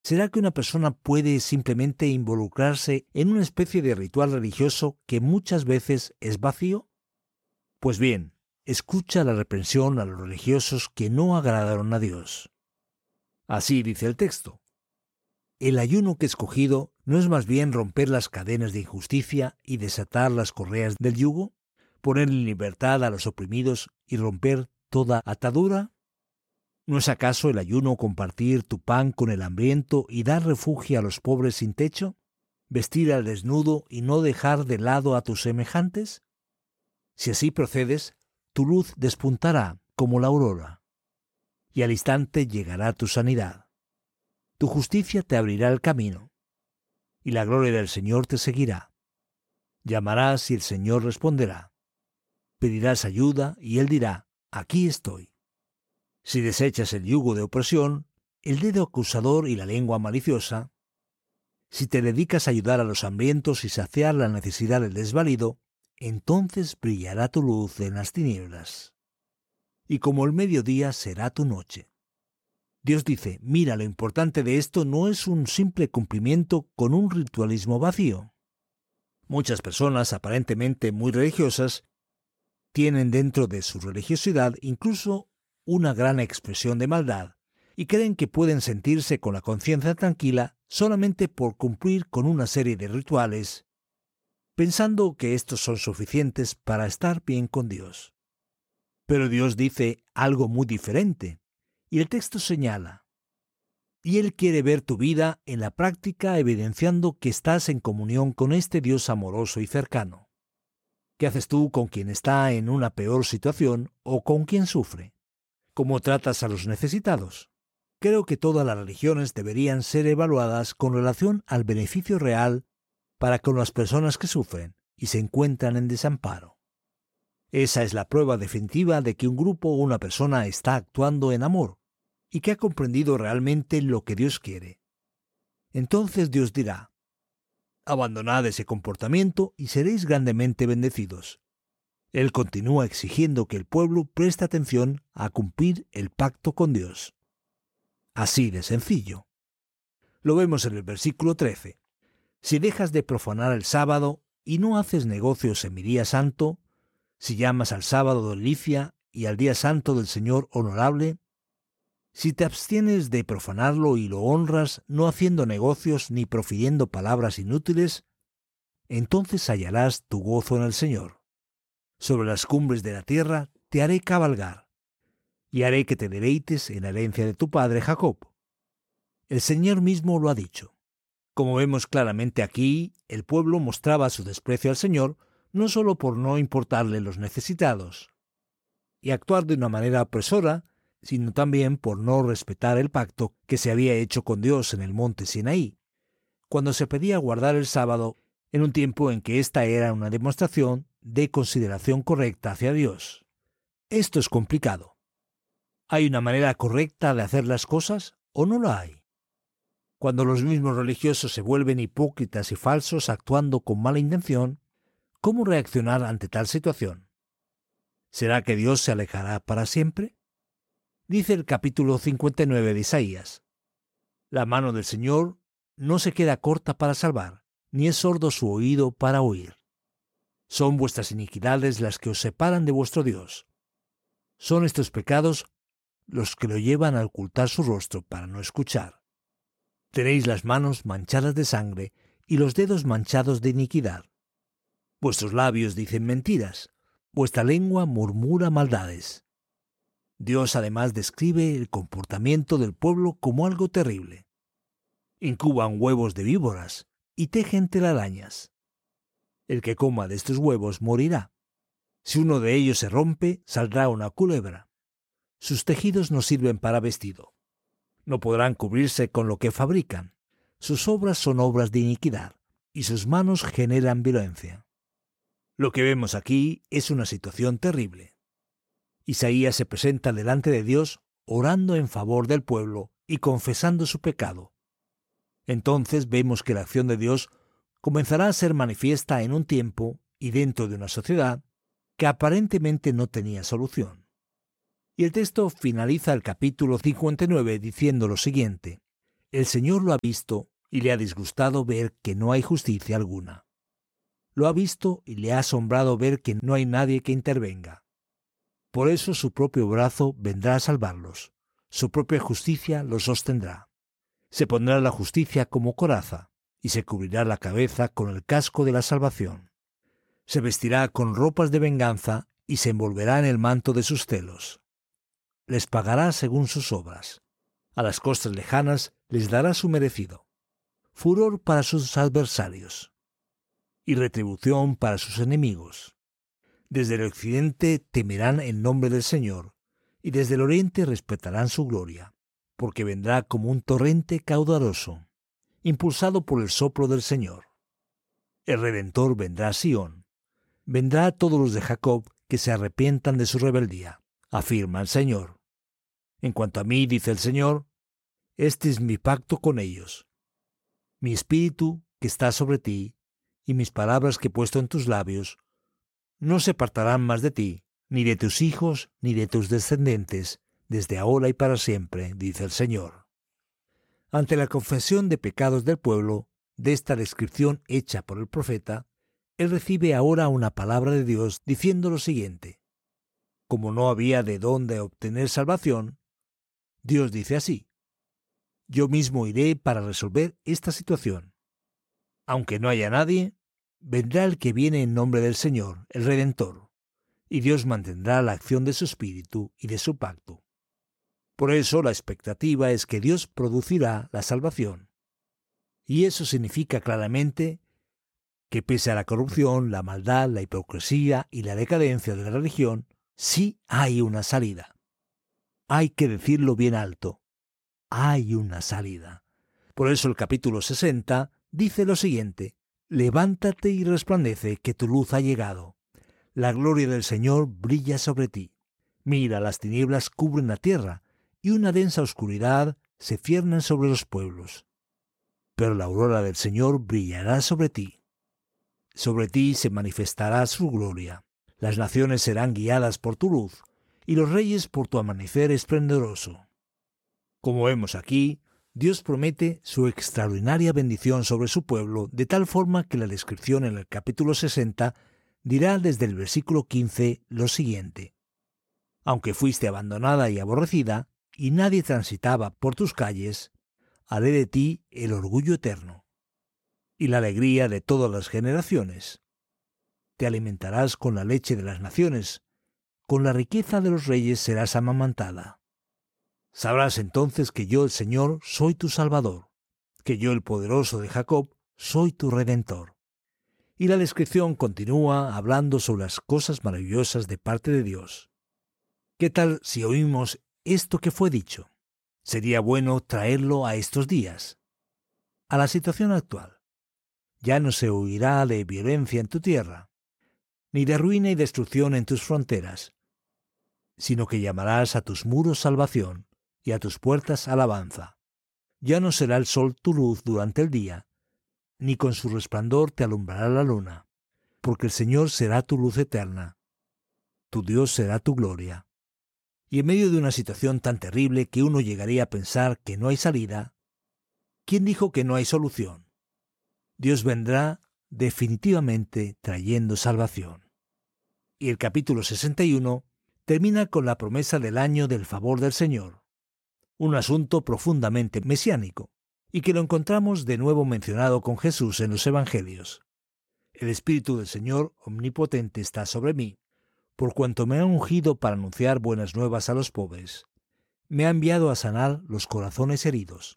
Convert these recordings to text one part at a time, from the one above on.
¿Será que una persona puede simplemente involucrarse en una especie de ritual religioso que muchas veces es vacío? Pues bien, escucha la reprensión a los religiosos que no agradaron a Dios. Así dice el texto. El ayuno que he escogido no es más bien romper las cadenas de injusticia y desatar las correas del yugo, poner en libertad a los oprimidos y romper toda atadura. ¿No es acaso el ayuno compartir tu pan con el hambriento y dar refugio a los pobres sin techo? ¿Vestir al desnudo y no dejar de lado a tus semejantes? Si así procedes, tu luz despuntará como la aurora, y al instante llegará tu sanidad. Tu justicia te abrirá el camino, y la gloria del Señor te seguirá. Llamarás y el Señor responderá. Pedirás ayuda y Él dirá, aquí estoy. Si desechas el yugo de opresión, el dedo acusador y la lengua maliciosa, si te dedicas a ayudar a los hambrientos y saciar la necesidad del desvalido, entonces brillará tu luz en las tinieblas. Y como el mediodía será tu noche. Dios dice, mira, lo importante de esto no es un simple cumplimiento con un ritualismo vacío. Muchas personas aparentemente muy religiosas tienen dentro de su religiosidad incluso una gran expresión de maldad y creen que pueden sentirse con la conciencia tranquila solamente por cumplir con una serie de rituales, pensando que estos son suficientes para estar bien con Dios. Pero Dios dice algo muy diferente, y el texto señala, y Él quiere ver tu vida en la práctica evidenciando que estás en comunión con este Dios amoroso y cercano. ¿Qué haces tú con quien está en una peor situación o con quien sufre? ¿Cómo tratas a los necesitados? Creo que todas las religiones deberían ser evaluadas con relación al beneficio real para con las personas que sufren y se encuentran en desamparo. Esa es la prueba definitiva de que un grupo o una persona está actuando en amor y que ha comprendido realmente lo que Dios quiere. Entonces Dios dirá, abandonad ese comportamiento y seréis grandemente bendecidos. Él continúa exigiendo que el pueblo preste atención a cumplir el pacto con Dios. Así de sencillo. Lo vemos en el versículo 13. Si dejas de profanar el sábado y no haces negocios en mi día santo, si llamas al sábado delicia y al día santo del Señor honorable, si te abstienes de profanarlo y lo honras, no haciendo negocios ni profiriendo palabras inútiles, entonces hallarás tu gozo en el Señor. Sobre las cumbres de la tierra te haré cabalgar, y haré que te deleites en la herencia de tu padre Jacob. El Señor mismo lo ha dicho. Como vemos claramente aquí, el pueblo mostraba su desprecio al Señor no solo por no importarle los necesitados y actuar de una manera opresora, sino también por no respetar el pacto que se había hecho con Dios en el monte Sinaí, cuando se pedía guardar el sábado en un tiempo en que esta era una demostración de consideración correcta hacia Dios. Esto es complicado. ¿Hay una manera correcta de hacer las cosas o no la hay? Cuando los mismos religiosos se vuelven hipócritas y falsos actuando con mala intención, ¿cómo reaccionar ante tal situación? ¿Será que Dios se alejará para siempre? Dice el capítulo 59 de Isaías, la mano del Señor no se queda corta para salvar, ni es sordo su oído para oír. Son vuestras iniquidades las que os separan de vuestro Dios. Son estos pecados los que lo llevan a ocultar su rostro para no escuchar. Tenéis las manos manchadas de sangre y los dedos manchados de iniquidad. Vuestros labios dicen mentiras, vuestra lengua murmura maldades. Dios además describe el comportamiento del pueblo como algo terrible. Incuban huevos de víboras y tejen telarañas. El que coma de estos huevos morirá. Si uno de ellos se rompe, saldrá una culebra. Sus tejidos no sirven para vestido. No podrán cubrirse con lo que fabrican. Sus obras son obras de iniquidad, y sus manos generan violencia. Lo que vemos aquí es una situación terrible. Isaías se presenta delante de Dios orando en favor del pueblo y confesando su pecado. Entonces vemos que la acción de Dios comenzará a ser manifiesta en un tiempo y dentro de una sociedad que aparentemente no tenía solución. Y el texto finaliza el capítulo 59 diciendo lo siguiente: El Señor lo ha visto y le ha disgustado ver que no hay justicia alguna. Lo ha visto y le ha asombrado ver que no hay nadie que intervenga. Por eso su propio brazo vendrá a salvarlos. Su propia justicia los sostendrá. Se pondrá la justicia como coraza y se cubrirá la cabeza con el casco de la salvación. Se vestirá con ropas de venganza y se envolverá en el manto de sus celos. Les pagará según sus obras. A las costas lejanas les dará su merecido. Furor para sus adversarios y retribución para sus enemigos. Desde el occidente temerán el nombre del Señor, y desde el oriente respetarán su gloria, porque vendrá como un torrente caudaloso, impulsado por el soplo del Señor. El Redentor vendrá a Sión. Vendrá a todos los de Jacob que se arrepientan de su rebeldía, afirma el Señor. En cuanto a mí, dice el Señor, este es mi pacto con ellos. Mi espíritu que está sobre ti, y mis palabras que he puesto en tus labios, no se apartarán más de ti, ni de tus hijos, ni de tus descendientes, desde ahora y para siempre, dice el Señor. Ante la confesión de pecados del pueblo, de esta descripción hecha por el profeta, él recibe ahora una palabra de Dios diciendo lo siguiente. Como no había de dónde obtener salvación, Dios dice así: yo mismo iré para resolver esta situación. Aunque no haya nadie, vendrá el que viene en nombre del Señor, el Redentor, y Dios mantendrá la acción de su espíritu y de su pacto. Por eso la expectativa es que Dios producirá la salvación. Y eso significa claramente que pese a la corrupción, la maldad, la hipocresía y la decadencia de la religión, sí hay una salida. Hay que decirlo bien alto. Hay una salida. Por eso el capítulo 60 dice lo siguiente: levántate y resplandece, que tu luz ha llegado. La gloria del Señor brilla sobre ti. Mira, las tinieblas cubren la tierra, y una densa oscuridad se cierne sobre los pueblos. Pero la aurora del Señor brillará sobre ti. Sobre ti se manifestará su gloria. Las naciones serán guiadas por tu luz, y los reyes por tu amanecer esplendoroso. Como vemos aquí, Dios promete su extraordinaria bendición sobre su pueblo, de tal forma que la descripción en el capítulo 60 dirá desde el versículo 15 lo siguiente: aunque fuiste abandonada y aborrecida, y nadie transitaba por tus calles, haré de ti el orgullo eterno y la alegría de todas las generaciones. Te alimentarás con la leche de las naciones, con la riqueza de los reyes serás amamantada. Sabrás entonces que yo, el Señor, soy tu Salvador, que yo, el poderoso de Jacob, soy tu Redentor. Y la descripción continúa hablando sobre las cosas maravillosas de parte de Dios. ¿Qué tal si oímos esto que fue dicho? Sería bueno traerlo a estos días, a la situación actual. Ya no se oirá de violencia en tu tierra, ni de ruina y destrucción en tus fronteras, sino que llamarás a tus muros salvación y a tus puertas alabanza. Ya no será el sol tu luz durante el día, ni con su resplandor te alumbrará la luna, porque el Señor será tu luz eterna, tu Dios será tu gloria. Y en medio de una situación tan terrible que uno llegaría a pensar que no hay salida, ¿quién dijo que no hay solución? Dios vendrá definitivamente trayendo salvación. Y el capítulo 61 termina con la promesa del año del favor del Señor, un asunto profundamente mesiánico, y que lo encontramos de nuevo mencionado con Jesús en los Evangelios. El Espíritu del Señor omnipotente está sobre mí, por cuanto me ha ungido para anunciar buenas nuevas a los pobres. Me ha enviado a sanar los corazones heridos,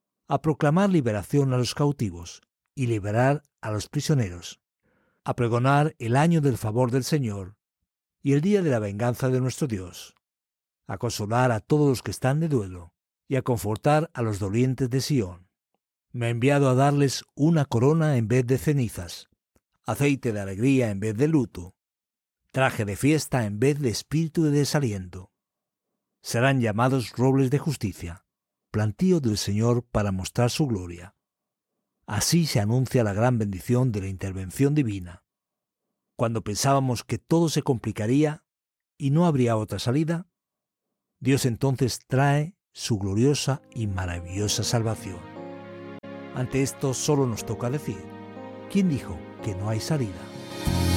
a proclamar liberación a los cautivos y liberar a los prisioneros, a pregonar el año del favor del Señor y el día de la venganza de nuestro Dios, a consolar a todos los que están de duelo y a confortar a los dolientes de Sión. Me ha enviado a darles una corona en vez de cenizas, aceite de alegría en vez de luto, traje de fiesta en vez de espíritu de desaliento. Serán llamados robles de justicia, plantío del Señor para mostrar su gloria. Así se anuncia la gran bendición de la intervención divina. Cuando pensábamos que todo se complicaría y no habría otra salida, Dios entonces trae su gloriosa y maravillosa salvación. Ante esto solo nos toca decir, ¿quién dijo que no hay salida?